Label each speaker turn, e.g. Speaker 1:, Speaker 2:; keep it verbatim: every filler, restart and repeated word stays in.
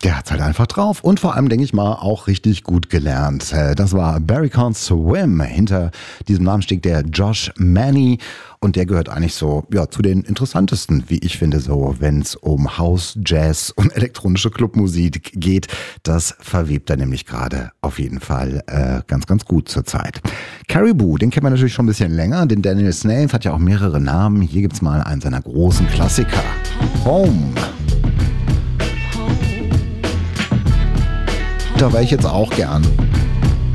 Speaker 1: Der hat's halt einfach drauf und vor allem, denke ich mal, auch richtig gut gelernt. Das war Barry Can't Swim. Hinter diesem Namen steht der Josh Manny und der gehört eigentlich so ja zu den interessantesten, wie ich finde, so, wenn es um House, Jazz und elektronische Clubmusik geht. Das verwebt er nämlich gerade auf jeden Fall äh, ganz, ganz gut zurzeit. Caribou, den kennt man natürlich schon ein bisschen länger, denn Daniel Snaith hat ja auch mehrere Namen. Hier gibt's mal einen seiner großen Klassiker. Home. Da wäre ich jetzt auch gern.